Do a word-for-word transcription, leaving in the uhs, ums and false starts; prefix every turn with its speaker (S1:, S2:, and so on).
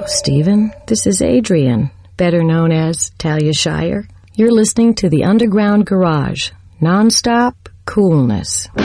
S1: Hello, Stephen. This is Adrian, better known as Talia Shire. You're listening to the Underground Garage, non-stop coolness.